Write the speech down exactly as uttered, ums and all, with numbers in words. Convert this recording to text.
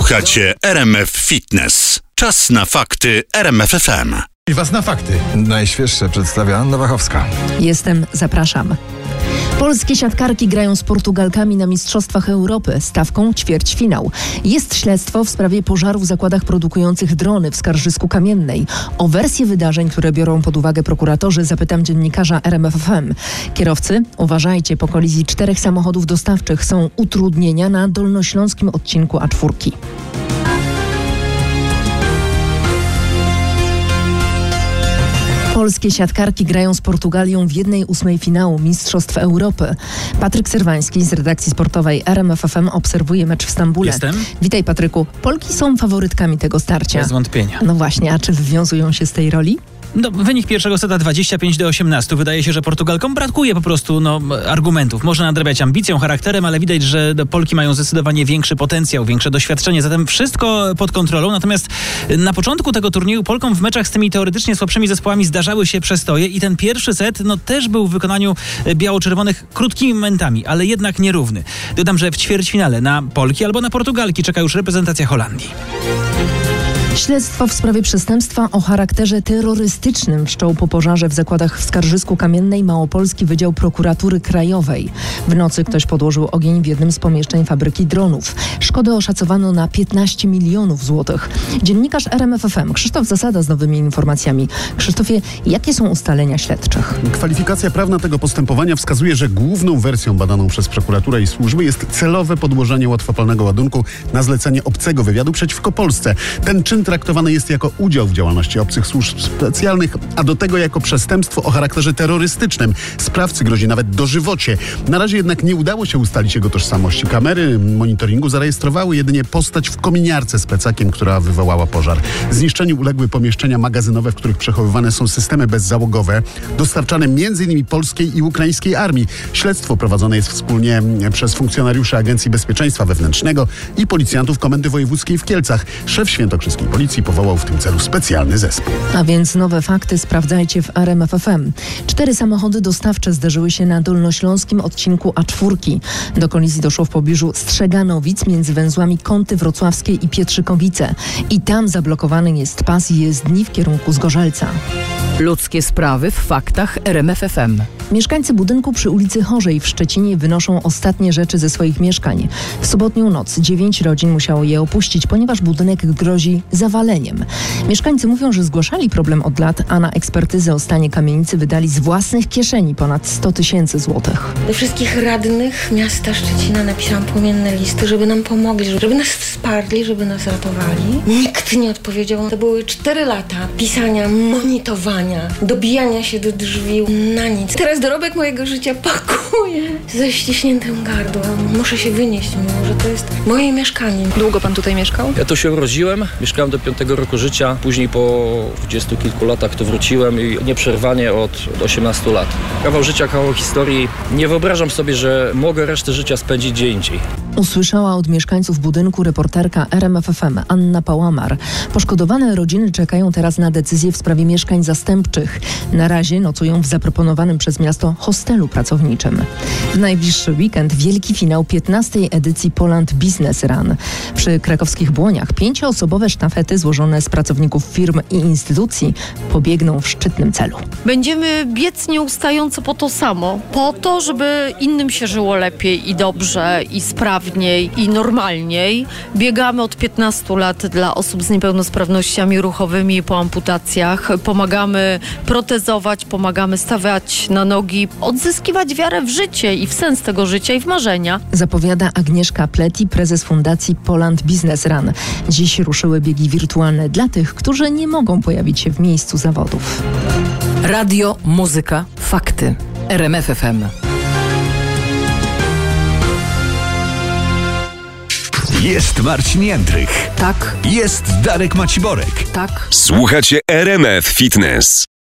Słuchacie R M F Fitness. Czas na fakty R M F F M. I was na fakty. Najświeższe przedstawia Anna Wachowska. Jestem, zapraszam. Polskie siatkarki grają z Portugalkami na Mistrzostwach Europy. Stawką ćwierćfinał. Jest śledztwo w sprawie pożaru w zakładach produkujących drony w Skarżysku-Kamiennej. O wersję wydarzeń, które biorą pod uwagę prokuratorzy, zapytam dziennikarza R M F F M. Kierowcy, uważajcie, po kolizji czterech samochodów dostawczych są utrudnienia na dolnośląskim odcinku A cztery. Polskie siatkarki grają z Portugalią w jednej ósmej finału Mistrzostw Europy. Patryk Serwański z redakcji sportowej R M F F M obserwuje mecz w Stambule. Jestem. Witaj, Patryku. Polki są faworytkami tego starcia. Bez wątpienia. No właśnie, a czy wywiązują się z tej roli? No, wynik pierwszego seta dwadzieścia pięć do osiemnastu. Wydaje się, że Portugalkom brakuje po prostu no, argumentów. Można nadrabiać ambicją, charakterem, ale widać, że Polki mają zdecydowanie większy potencjał, większe doświadczenie. Zatem wszystko pod kontrolą. Natomiast na początku tego turnieju Polkom w meczach z tymi teoretycznie słabszymi zespołami zdarzały się przestoje i ten pierwszy set no, też był w wykonaniu biało-czerwonych krótkimi momentami, ale jednak nierówny. Dodam, że w ćwierćfinale na Polki albo na Portugalki czeka już reprezentacja Holandii. Śledztwo w sprawie przestępstwa o charakterze terrorystycznym wszczął po pożarze w zakładach w Skarżysku-Kamiennej Małopolski Wydział Prokuratury Krajowej. W nocy ktoś podłożył ogień w jednym z pomieszczeń fabryki dronów. Szkodę oszacowano na piętnaście milionów złotych. Dziennikarz R M F F M Krzysztof Zasada z nowymi informacjami. Krzysztofie, jakie są ustalenia śledczych? Kwalifikacja prawna tego postępowania wskazuje, że główną wersją badaną przez prokuraturę i służby jest celowe podłożenie łatwopalnego ładunku na zlecenie obcego wywiadu przeciwko Polsce. Ten czyn traktowany jest jako udział w działalności obcych służb specjalnych, a do tego jako przestępstwo o charakterze terrorystycznym. Sprawcy grozi nawet dożywocie. Na razie jednak nie udało się ustalić jego tożsamości. Kamery monitoringu zarejestrowały jedynie postać w kominiarce z plecakiem, która wywołała pożar. Zniszczeniu uległy pomieszczenia magazynowe, w których przechowywane są systemy bezzałogowe, dostarczane m.in. polskiej i ukraińskiej armii. Śledztwo prowadzone jest wspólnie przez funkcjonariuszy Agencji Bezpieczeństwa Wewnętrznego i policjantów Komendy Wojewódzkiej w Kielcach. Szef świętokrzyskiej policji powołał w tym celu specjalny zespół. A więc nowe fakty sprawdzajcie w R M F F M. Cztery samochody dostawcze zderzyły się na dolnośląskim odcinku A cztery. Do kolizji doszło w pobliżu Strzeganowic między węzłami Kąty Wrocławskie i Pietrzykowice. I tam zablokowany jest pas jezdni w kierunku Zgorzelca. Ludzkie sprawy w faktach R M F F M. Mieszkańcy budynku przy ulicy Chorzej w Szczecinie wynoszą ostatnie rzeczy ze swoich mieszkań. W sobotnią noc dziewięć rodzin musiało je opuścić, ponieważ budynek grozi zawaleniem. Mieszkańcy mówią, że zgłaszali problem od lat, a na ekspertyzę o stanie kamienicy wydali z własnych kieszeni ponad sto tysięcy złotych. Do wszystkich radnych miasta Szczecina napisałam płomienne listy, żeby nam pomogli, żeby nas wsparli, żeby nas ratowali. Nikt nie odpowiedział. To były cztery lata pisania, monitowania, dobijania się do drzwi na nic. Teraz dorobek mojego życia pakuję ze ściśniętym gardłem. Muszę się wynieść, mimo że to jest moje mieszkanie. Długo pan tutaj mieszkał? Ja tu się urodziłem, mieszkałem do piątego roku życia, później po dwudziestu kilku latach tu wróciłem i nieprzerwanie od osiemnastu lat. Kawał życia, kawał historii. Nie wyobrażam sobie, że mogę resztę życia spędzić gdzie indziej. Usłyszała od mieszkańców budynku reporterka R M F F M Anna Pałamar. Poszkodowane rodziny czekają teraz na decyzję w sprawie mieszkań zastępczych. Na razie nocują w zaproponowanym przez miasto hostelu pracowniczym. W najbliższy weekend wielki finał piętnastej edycji Poland Business Run. Przy krakowskich Błoniach pięcioosobowe sztafety złożone z pracowników firm i instytucji pobiegną w szczytnym celu. Będziemy biec nieustająco po to samo. Po to, żeby innym się żyło lepiej i dobrze, i sprawniej, i normalniej. Biegamy od piętnastu lat dla osób z niepełnosprawnościami ruchowymi po amputacjach. Pomagamy protezować, pomagamy stawiać na nogi, odzyskiwać wiarę w życie i w sens tego życia i w marzenia. Zapowiada Agnieszka Pleti, prezes Fundacji Poland Business Run. Dziś ruszyły biegi wirtualne dla tych, którzy nie mogą pojawić się w miejscu zawodów. Radio, muzyka, fakty. R M F F M. Jest Marcin Jędrych. Tak. Jest Darek Maciborek. Tak. Słuchacie R M F Fitness.